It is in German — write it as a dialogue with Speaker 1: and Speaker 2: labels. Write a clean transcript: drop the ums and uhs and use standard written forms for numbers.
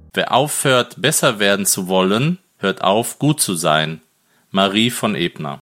Speaker 1: Wer aufhört, besser werden zu wollen, hört auf, gut zu sein. Marie von Ebner.